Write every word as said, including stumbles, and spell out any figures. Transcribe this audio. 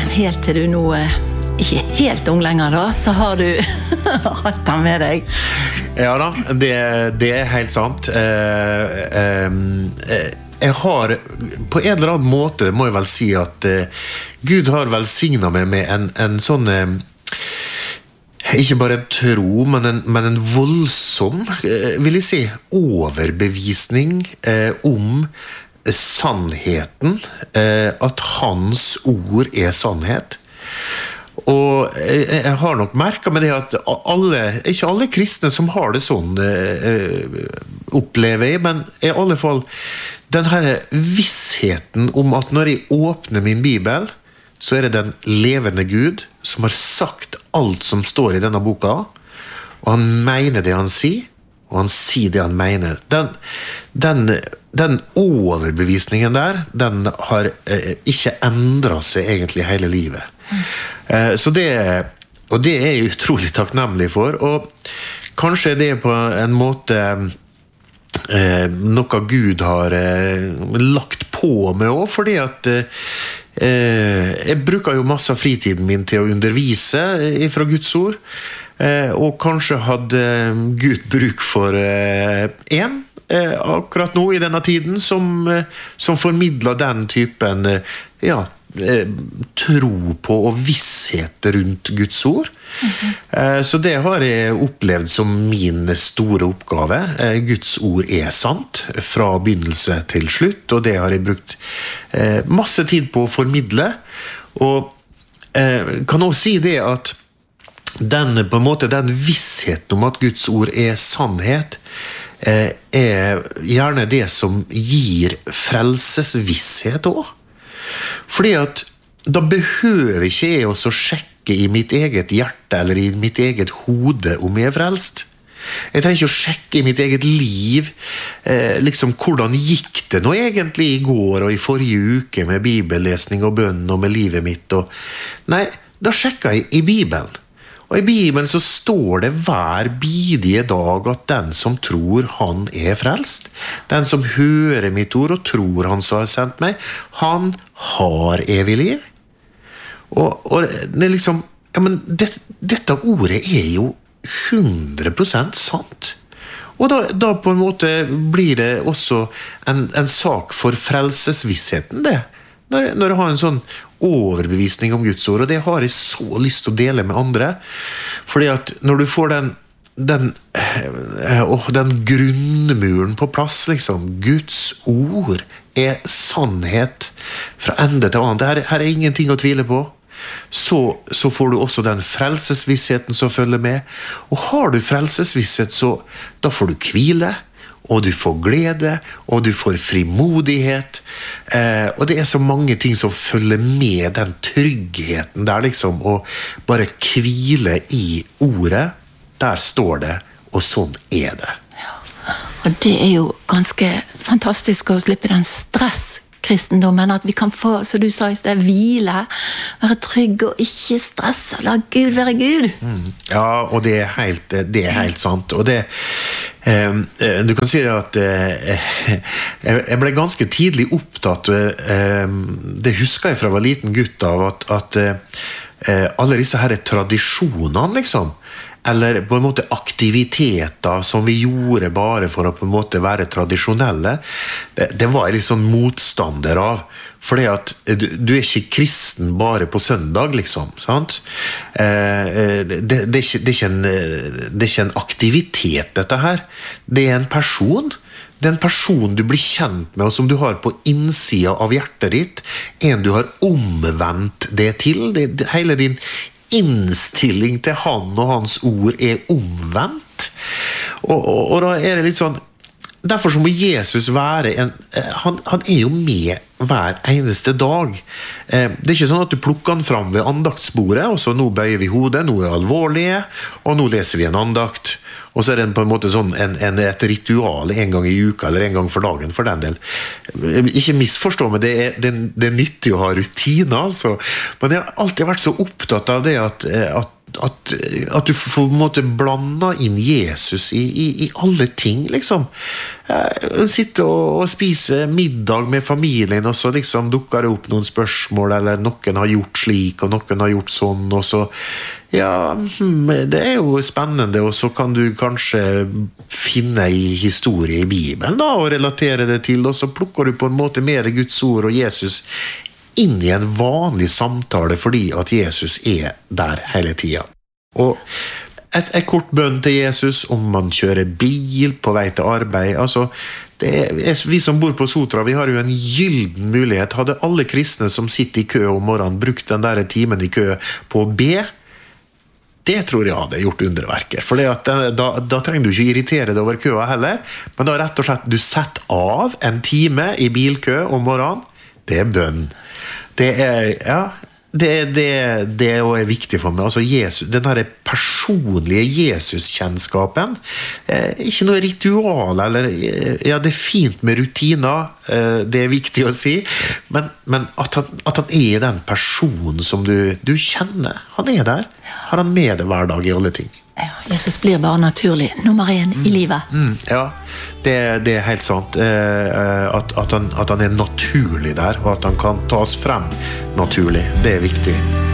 helt til du nå eh, ikke helt ung lenger da, så har du hatt den med deg. Ja da, det, det er helt sant. Eh, eh, eh, jeg har, på en eller annen måte må jeg vel si at eh, Gud har velsignet meg med en, en sånn, eh, ikke bare en tro, men en, men en voldsom, eh, vil jeg si, overbevisning eh, om sannheten, eh, at hans ord er sannhet. Og jeg, jeg har nok merket med det at alle, ikke alle kristne som har det sånn eh, opplever jeg, men i alle fall den her vissheten om at når jeg åpner min bibel, så er det den levende Gud som har sagt alt som står i denne boka, og han mener det han sier, og han sier det han mener. Den, den, den overbevisningen der, den har eh, ikke endret seg egentlig hele livet. Mm. Eh, så det, og det er jeg utrolig takknemlig for, og kanskje det er på en måte eh, noe Gud har eh, lagt på meg også, fordi at eh, jeg bruker jo masse av fritiden min til å undervise fra Guds ord, eh, og kanskje hadde Gud bruk for eh, en eh, akkurat nå i denne tiden som, eh, som formidler den typen eh, ja, eh, tro på og visshet rundt Guds ord. Mm-hmm. eh, så det har jeg opplevd som min store oppgave. eh, Guds ord er sant fra begynnelse til slutt, og det har jeg brukt eh, masse tid på å formidle, og eh, kan også si det at den, på en måte, den vissheten om at Guds ord er sannhet eh, er gjerne det som gir frelsesvisshet også. Fordi at da behøver ikke jeg også sjekke i mitt eget hjerte eller i mitt eget hode om jeg er frelst. Jeg trenger ikke å sjekke i mitt eget liv eh, liksom hvordan gikk det nå egentlig i går og i forrige uke med bibellesning og bønn og med livet mitt. Og, nei, da sjekker jeg i Bibelen. Og i Bibelen så står det hver bidige dag at den som tror han er frelst, den som hører mitt ord og tror han som har sendt meg, han har evig liv. Og, og det er liksom, ja, men det, dette ordet er jo hundre prosent sant. Og da, da på en måte blir det også en, en sak for frelsesvissheten det. Når, når jeg har en sånn overbevisning om Guds ord, og det har jeg så lyst til å dele med andre. Fordi at når du får den, den, øh, den grunnmuren på plass, liksom, Guds ord er sannhet fra ende til annen. Her, her er ingenting å tvile på. Så, så får du også den frelsesvissheten som følger med. Og har du frelsesvisshet, så da får du hvile, og du får glede, og du får frimodighet. Eh, og det er så mange ting som følger med den tryggheten der, liksom, og bare hvile i ordet. Der står det, og sånn er det. Ja. Og det er jo ganske fantastisk å slippe den stresskristendommen, at vi kan få, som du sa i sted, hvile, være trygg og ikke stresse, la Gud være Gud. Mm. Ja, og det er helt, det er helt sant. Og det, eh, du kan si at eh, jeg ble ganske tidlig opptatt, eh, det husker jeg fra jeg var liten gutt av, at, at eh, alle disse her tradisjonene, liksom, eller på en måte aktiviteter som vi gjorde bare for å på en måte være tradisjonelle, det var jeg litt sånn motstander av, fordi at du, du er ikke kristen bare på søndag, liksom, sant? Eh, det, det, er ikke, det, er ikke en, det er ikke en aktivitet dette her, det er en person. Det er en person du blir kjent med, og som du har på innsida av hjertet ditt, en du har omvendt det til, det, det, hele din innstilling til han og hans ord er omvendt. Og, og, og da er det litt sånn, derfor så må Jesus være en, han, han er jo med hver eneste dag. Eh, det er ikke sånn at du plukker han fram ved andaktsbordet, og så nå bøyer vi hodet, nå er alvorlige, og nå leser vi en andakt. Og så er det på en måte sånn en, en, et ritual en gang i uka, eller en gang for dagen for den del. Ikke misforstå meg, det er, det, det er nyttig å ha rutiner, altså. Men jeg har alltid vært så opptatt av det at, at at, at du får på en måte blanda inn Jesus i, i, i alle ting, liksom. Sitte og, og spise middag med familien, og så liksom dukker det opp noen spørsmål, eller noen har gjort slik, og noen har gjort sånn, og så, ja, det er jo spennende, og så kan du kanskje finne i historie i Bibelen, da, og relatere det til, og så plukker du på en måte mer Guds ord og Jesus inn i en vanlig samtale, fordi at Jesus er der hele tiden. Og et, et kort bønn til Jesus om man kjører bil på vei til arbeid, altså, det er, vi som bor på Sotra, vi har jo en gylden mulighet. Hadde alle kristne som sitter i kø om morgenen brukt den der timen i kø på å be, det tror jeg hadde gjort underverker, for at, da, da trenger du ikke irritere deg over køa heller, men da rett og slett du setter av en time i bilkø om morgenen, det er bønn. Det er, ja, det, det, det er viktig for meg. Altså Jesus, den her personlige Jesus-kjennskapen, eh, ikke noe ritual, eller, ja, det er fint med rutiner, eh, det er viktig å si, men, men at, han, at han er den personen som du, du kjenner, han er der, har han med deg hver dag i alle ting. Ja, Jesus blir bare naturlig, nummer en mm. i livet. Mm, ja, det, det er helt sant. Eh, at, at, han, at han er naturlig der, og at han kan tas frem naturlig. Det er viktig.